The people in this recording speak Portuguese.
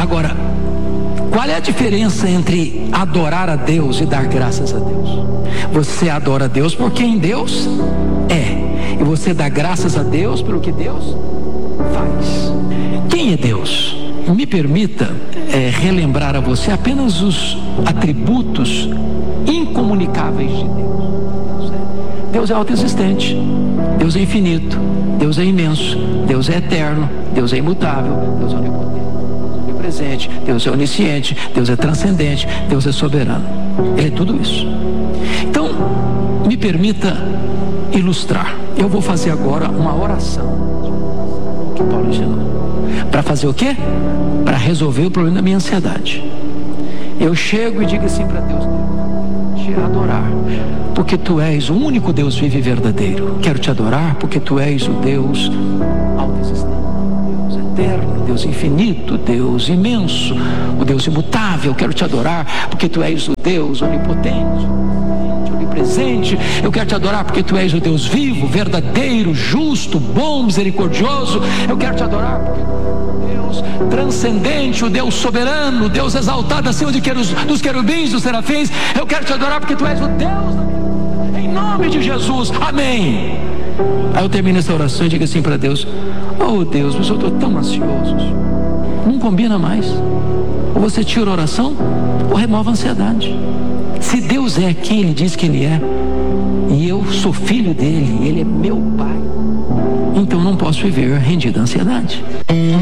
Agora, qual é a diferença entre adorar a Deus e dar graças a Deus? Você adora a Deus por quem Deus é, e você dá graças a Deus pelo que Deus faz. Quem é Deus? Me permita relembrar a você apenas os atributos incomunicáveis de Deus. Deus é autoexistente, Deus é infinito, Deus é imenso, Deus é eterno, Deus é imutável, Deus é onipotente, Deus é onipresente, Deus é onisciente, Deus é transcendente, Deus é soberano. Ele é tudo isso. Então, me permita ilustrar. Eu vou fazer agora uma oração que Paulo ensinou. Para fazer o quê? Para resolver o problema da minha ansiedade. Eu chego e digo assim para Deus: te adorar, porque Tu és o único Deus vivo e verdadeiro. Quero Te adorar, porque Tu és o Deus autoexistente, Deus eterno, Deus infinito, Deus imenso, o Deus imutável. Quero Te adorar, porque Tu és o Deus onipotente, presente. Eu quero Te adorar porque Tu és o Deus vivo, verdadeiro, justo, bom, misericordioso. Eu quero Te adorar porque Tu és o Deus transcendente, o Deus soberano, o Deus exaltado acima dos querubins, dos serafins. Eu quero Te adorar porque Tu és o Deus da minha vida. Em nome de Jesus, amém. Aí eu termino essa oração e digo assim para Deus: oh Deus, mas eu estou tão ansioso. Não combina mais. Ou você tira a oração ou remove a ansiedade. Se Deus é quem Ele diz que Ele é, e eu sou filho dEle, Ele é meu Pai, então não posso viver rendido à ansiedade.